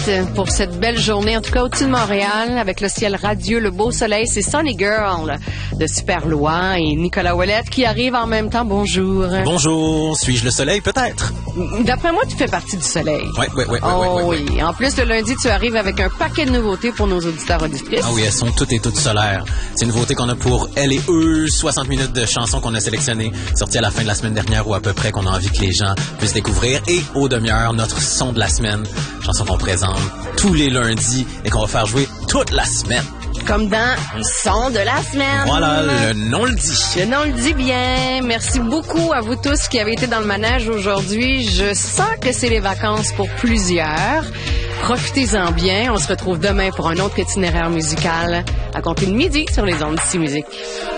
pour cette belle journée, en tout cas au-dessus de Montréal, avec le ciel radieux, le beau soleil. C'est Sunny Girl de Super Loin et Nicolas Ouellette qui arrive en même temps. Bonjour. Bonjour. Suis-je le soleil, peut-être? D'après moi, tu fais partie du soleil. Oui. En plus, le lundi, tu arrives avec un paquet de nouveautés pour nos auditeurs auditrices. Ah oui, elles sont toutes et toutes solaires. C'est une nouveauté qu'on a pour elle et eux, 60 minutes de chansons qu'on a sélectionnées, sorties à la fin de la semaine dernière ou à peu près, qu'on a envie que les gens puissent découvrir. Et aux demi-heures, notre son de la semaine, chanson qu'on présente tous les lundis et qu'on va faire jouer toute la semaine. Comme dans Son de la semaine. Voilà, le nom le dit. Le nom le dit bien. Merci beaucoup à vous tous qui avez été dans le manège aujourd'hui. Je sens que c'est les vacances pour plusieurs. Profitez-en bien. On se retrouve demain pour un autre itinéraire musical à compter de midi sur les ondes d'ici musique.